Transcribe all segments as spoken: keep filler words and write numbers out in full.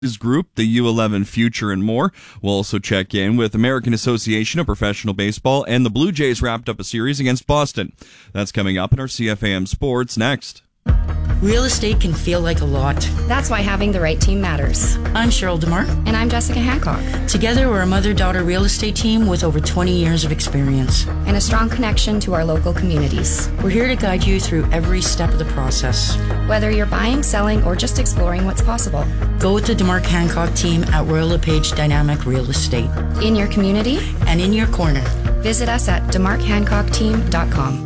Group, the U eleven Future, and more. We'll also check in with American Association of Professional Baseball, and the Blue Jays wrapped up a series against Boston. That's coming up in our C F A M Sports next. Real estate can feel like a lot. That's why having the right team matters. I'm Cheryl DeMar. And I'm Jessica Hancock. Together, we're a mother-daughter real estate team with over twenty years of experience. And a strong connection to our local communities. We're here to guide you through every step of the process. Whether you're buying, selling, or just exploring what's possible. Go with the DeMar Hancock team at Royal LePage Dynamic Real Estate. In your community. And in your corner. Visit us at demarc hancock team dot com.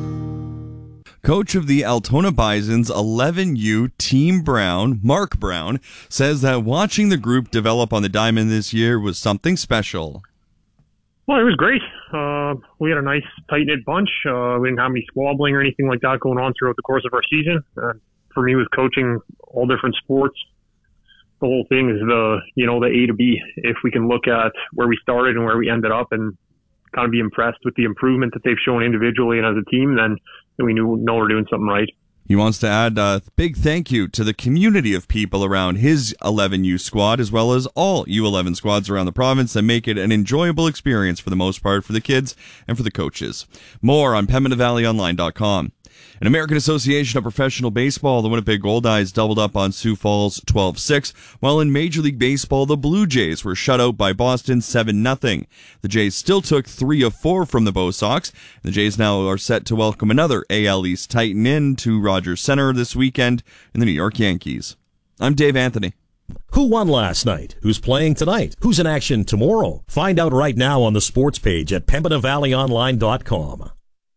Coach of the Altona Bisons eleven U, Team Brown, Mark Brown, says that watching the group develop on the diamond this year was something special. Well, it was great. Uh, we had a nice, tight-knit bunch. Uh, we didn't have any squabbling or anything like that going on throughout the course of our season. Uh, for me, with coaching all different sports, the whole thing is the, you know, the A to B. If we can look at where we started and where we ended up and kind of be impressed with the improvement that they've shown individually and as a team, then we knew, know we're doing something right. He wants to add a big thank you to the community of people around his eleven U squad, as well as all U eleven squads around the province that make it an enjoyable experience for the most part for the kids and for the coaches. More on pembina valley online dot com. An American Association of Professional Baseball, the Winnipeg Goldeyes doubled up on Sioux Falls twelve six, while in Major League Baseball, the Blue Jays were shut out by Boston seven nothing. The Jays still took three of four from the Bo Sox. The Jays now are set to welcome another A L East Titan in to Rogers Center this weekend in the New York Yankees. I'm Dave Anthony. Who won last night? Who's playing tonight? Who's in action tomorrow? Find out right now on the sports page at pembina valley online dot com.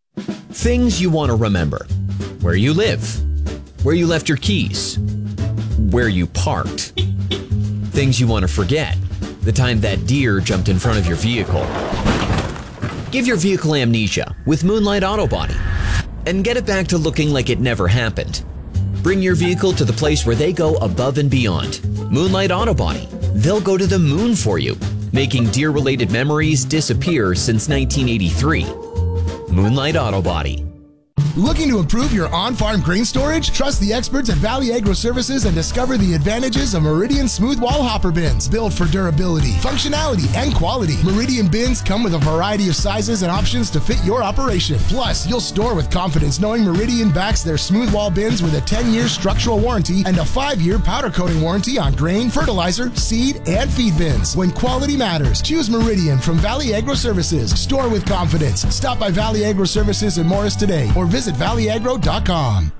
Things you want to remember. Where you live. Where you left your keys. Where you parked. Things you want to forget. The time that deer jumped in front of your vehicle. Give your vehicle amnesia with Moonlight Auto Body and get it back to looking like it never happened. Bring your vehicle to the place where they go above and beyond. Moonlight Auto Body. They'll go to the moon for you, making deer-related memories disappear since nineteen eighty-three. Moonlight Auto Body. Looking to improve your on-farm grain storage? Trust the experts at Valley Agro Services and discover the advantages of Meridian Smooth Wall Hopper Bins. Built for durability, functionality, and quality. Meridian bins come with a variety of sizes and options to fit your operation. Plus, you'll store with confidence knowing Meridian backs their smooth wall bins with a ten-year structural warranty and a five-year powder coating warranty on grain, fertilizer, seed, and feed bins. When quality matters, choose Meridian from Valley Agro Services. Store with confidence. Stop by Valley Agro Services in Morris today or visit valley agro dot com.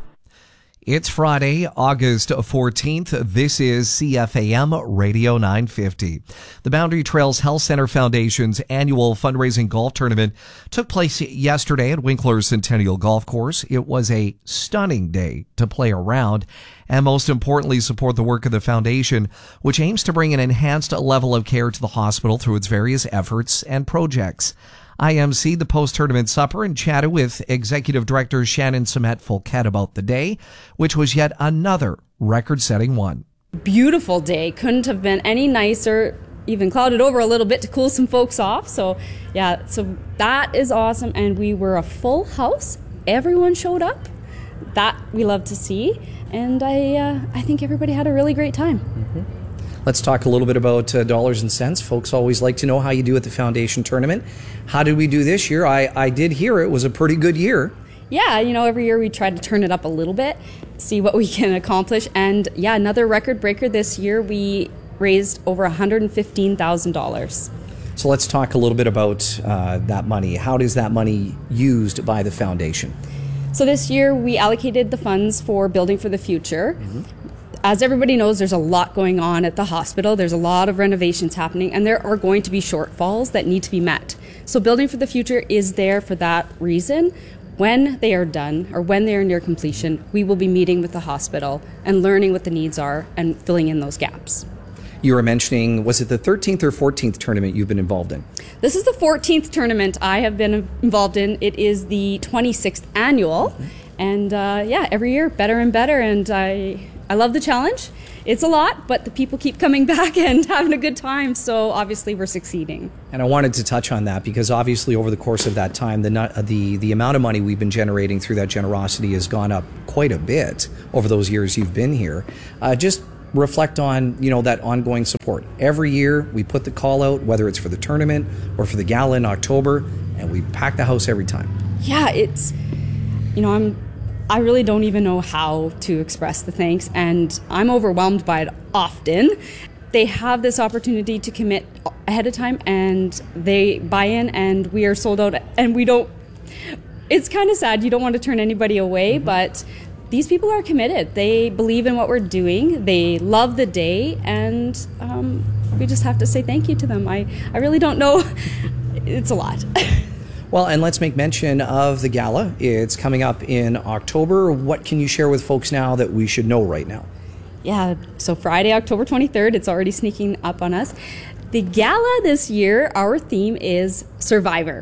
It's Friday, August fourteenth. This is C F A M Radio nine fifty. The Boundary Trails Health Center Foundation's annual fundraising golf tournament took place yesterday at Winkler Centennial Golf Course. It was a stunning day to play around and most importantly support the work of the foundation, which aims to bring an enhanced level of care to the hospital through its various efforts and projects. I M C the post-tournament supper and chatted with Executive Director Shannon Sumet-Folquette about the day, which was yet another record-setting one. Beautiful day. Couldn't have been any nicer. Even clouded over a little bit to cool some folks off. So, yeah, so that is awesome. And we were a full house. Everyone showed up. That we love to see. And I, uh, I think everybody had a really great time. Mm-hmm. Let's talk a little bit about uh, dollars and cents. Folks always like to know how you do at the foundation tournament. How did we do this year? I, I did hear it was a pretty good year. Yeah, you know, every year we try to turn it up a little bit, see what we can accomplish. And yeah, another record breaker this year. We raised over one hundred fifteen thousand dollars. So let's talk a little bit about uh, that money. How is that money used by the foundation? So this year we allocated the funds for Building for the Future. Mm-hmm. As everybody knows, there's a lot going on at the hospital. There's a lot of renovations happening, and there are going to be shortfalls that need to be met. So Building for the Future is there for that reason. When they are done, or when they are near completion, we will be meeting with the hospital and learning what the needs are and filling in those gaps. You were mentioning, was it the thirteenth or fourteenth tournament you've been involved in? This is the fourteenth tournament I have been involved in. It is the twenty-sixth annual. Mm-hmm. And uh, yeah, every year better and better. And I... I love the challenge. It's a lot, but the people keep coming back and having a good time, so obviously we're succeeding. And I wanted to touch on that because obviously over the course of that time, the the the amount of money we've been generating through that generosity has gone up quite a bit over those years you've been here. Uh, just reflect on, you know, that ongoing support. Every year we put the call out, whether it's for the tournament or for the gala in October, and we pack the house every time. Yeah, it's, you know, I'm, I really don't even know how to express the thanks, and I'm overwhelmed by it often. They have this opportunity to commit ahead of time, and they buy in, and we are sold out, and we don't, it's kind of sad. You don't want to turn anybody away, mm-hmm. but these people are committed. They believe in what we're doing. They love the day, and um, we just have to say thank you to them. I, I really don't know. It's a lot. Well, and let's make mention of the gala. It's coming up in October. What can you share with folks now that we should know right now? Yeah, so Friday, October twenty-third, it's already sneaking up on us. The gala this year, our theme is Survivor.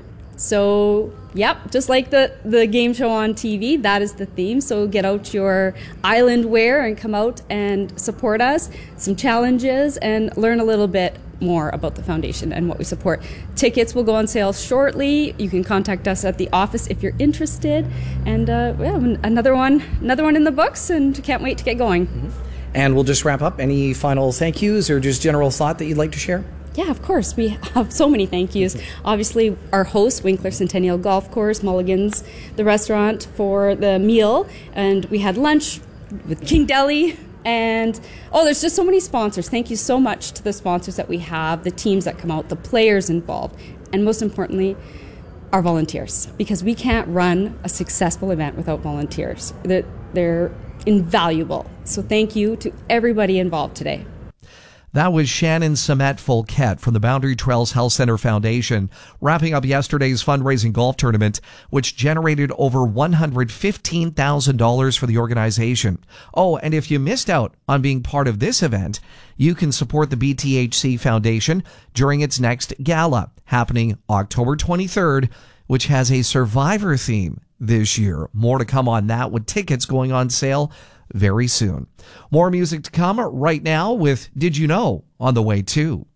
So, yep, just like the, the game show on T V, that is the theme. So get out your island wear and come out and support us, some challenges, and learn a little bit more about the foundation and what we support. Tickets will go on sale shortly. You can contact us at the office if you're interested. And uh, yeah, another one, another one in the books, and can't wait to get going. Mm-hmm. And we'll just wrap up. Any final thank yous or just general thought that you'd like to share? Yeah, of course. We have so many thank yous. Obviously, our host, Winkler Centennial Golf Course, Mulligan's, the restaurant for the meal. And we had lunch with King Deli. And, oh, there's just so many sponsors. Thank you so much to the sponsors that we have, the teams that come out, the players involved, and most importantly, our volunteers. Because we can't run a successful event without volunteers. They're, they're invaluable. So thank you to everybody involved today. That was Shannon Samet-Folquette from the Boundary Trails Health Center Foundation, wrapping up yesterday's fundraising golf tournament, which generated over one hundred fifteen thousand dollars for the organization. Oh, and if you missed out on being part of this event, you can support the B T H C Foundation during its next gala, happening October twenty-third, which has a Survivor theme this year. More to come on that, with tickets going on sale very soon. More music to come right now with Did You Know on the way too.